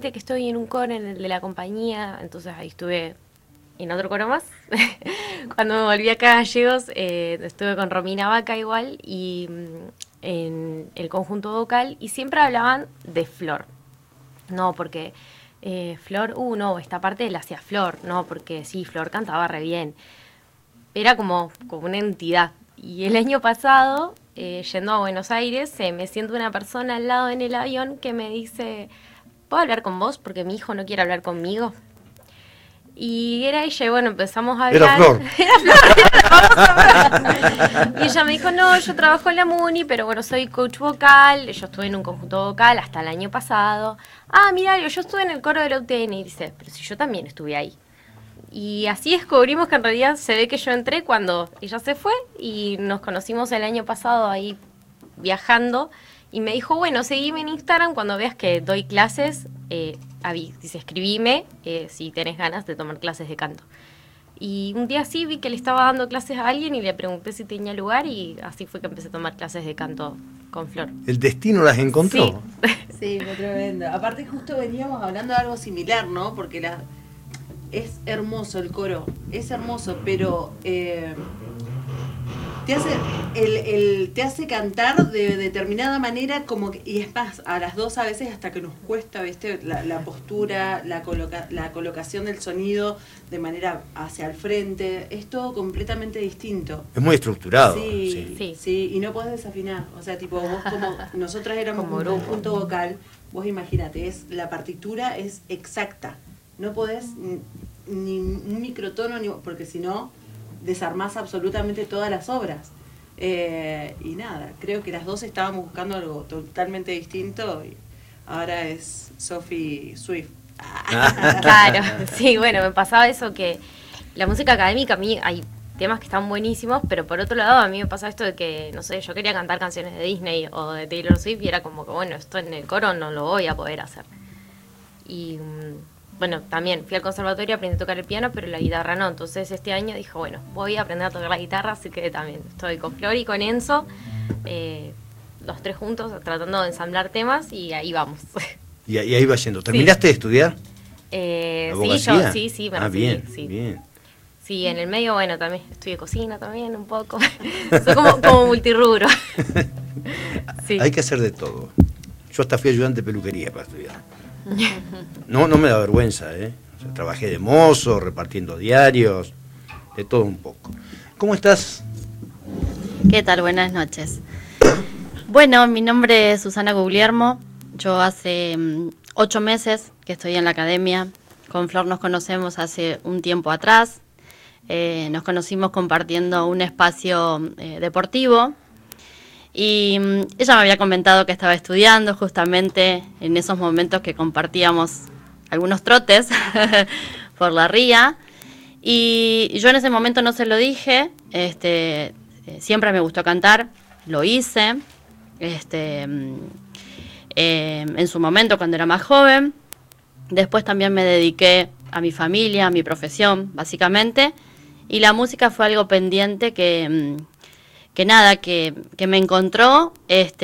que estoy en un coro, en el de la compañía, entonces ahí estuve en otro coro más. Cuando me volví acá a Gallegos, estuve con Romina Vaca igual, y en el conjunto vocal, y siempre hablaban de Flor. No, porque Flor, no, esta parte la hacía Flor, no, porque sí, Flor cantaba re bien. Era como una entidad. Y el año pasado, yendo a Buenos Aires, me siento una persona al lado en el avión que me dice, ¿puedo hablar con vos? Porque mi hijo no quiere hablar conmigo. Y era ella, y bueno, empezamos a hablar. Era Flor. Era Flor, vamos a ver. Y ella me dijo, no, yo trabajo en la MUNI, pero bueno, soy coach vocal, yo estuve en un conjunto vocal hasta el año pasado. Ah, mira, yo estuve en el coro de la UTN, y dice, pero si yo también estuve ahí. Y así descubrimos que en realidad se ve que yo entré cuando ella se fue, y nos conocimos el año pasado ahí viajando, y me dijo, bueno, seguime en Instagram cuando veas que doy clases, dice, escribime si tenés ganas de tomar clases de canto. Y un día sí vi que le estaba dando clases a alguien y le pregunté si tenía lugar, y así fue que empecé a tomar clases de canto con Flor. ¿El destino las encontró? Sí. Sí, fue tremendo. Aparte justo veníamos hablando de algo similar, ¿no? Porque es hermoso el coro, es hermoso, pero te hace cantar de determinada manera, como que, y es más, a las dos a veces hasta que nos cuesta, ¿viste? La postura, la colocación del sonido de manera hacia el frente, es todo completamente distinto. Es muy estructurado. Sí, y no podés desafinar. O sea, tipo, vos como nosotras éramos como un conjunto vocal, vos imagínate, la partitura es exacta. No podés ni un microtono, porque si no, desarmás absolutamente todas las obras. Y nada, creo que las dos estábamos buscando algo totalmente distinto, y ahora es Sophie Swift. Claro, sí, bueno, me pasaba eso, que la música académica, a mí hay temas que están buenísimos, pero por otro lado a mí me pasa esto de que, no sé, yo quería cantar canciones de Disney o de Taylor Swift, y era como que, bueno, esto en el coro no lo voy a poder hacer. Y bueno, también fui al conservatorio, aprendí a tocar el piano, pero la guitarra no. Entonces este año dije, bueno, voy a aprender a tocar la guitarra, así que también estoy con Flor y con Enzo, los tres juntos, tratando de ensamblar temas, y ahí vamos. Y ahí va yendo. ¿Terminaste de estudiar? Sí, me recibí, bien, sí. Bien. Sí, en el medio, bueno, también estudié cocina también un poco. Soy como multirrubro. Sí. Hay que hacer de todo. Yo hasta fui ayudante de peluquería para estudiar. No me da vergüenza, ¿eh? O sea, trabajé de mozo, repartiendo diarios, de todo un poco. ¿Cómo estás? ¿Qué tal? Buenas noches. Bueno, mi nombre es Susana Guglielmo. Yo hace 8 meses que estoy en la academia. Con Flor nos conocemos hace un tiempo atrás. Nos conocimos compartiendo un espacio deportivo. Y ella me había comentado que estaba estudiando justamente en esos momentos que compartíamos algunos trotes por la ría. Y yo en ese momento no se lo dije. Siempre me gustó cantar, lo hice. En su momento cuando era más joven. Después también me dediqué a mi familia, a mi profesión, básicamente. Y la música fue algo pendiente que me encontró,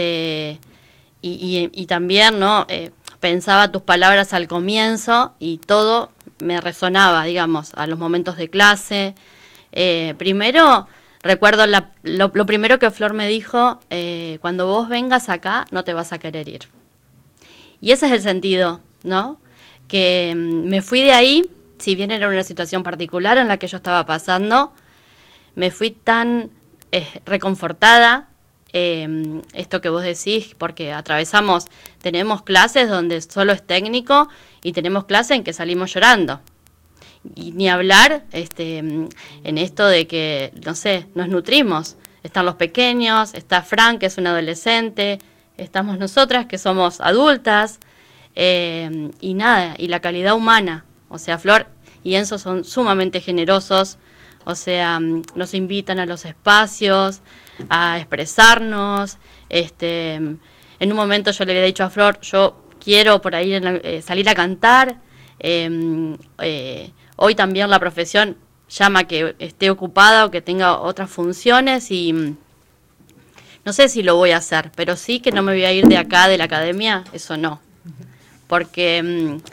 y también, ¿no? Pensaba tus palabras al comienzo y todo me resonaba, digamos, a los momentos de clase. Primero, recuerdo lo primero que Flor me dijo, cuando vos vengas acá no te vas a querer ir. Y ese es el sentido, ¿no? Que me fui de ahí, si bien era una situación particular en la que yo estaba pasando, me fui tan reconfortada, esto que vos decís, porque tenemos clases donde solo es técnico y tenemos clases en que salimos llorando. Y ni hablar en esto de que, no sé, nos nutrimos. Están los pequeños, está Fran, que es un adolescente, estamos nosotras, que somos adultas, y nada, y la calidad humana. O sea, Flor y Enzo son sumamente generosos. O sea, nos invitan a los espacios, a expresarnos. En un momento yo le había dicho a Flor, yo quiero por ahí salir a cantar. Hoy también la profesión llama que esté ocupada o que tenga otras funciones, y no sé si lo voy a hacer, pero sí que no me voy a ir de acá, de la academia, eso no. Porque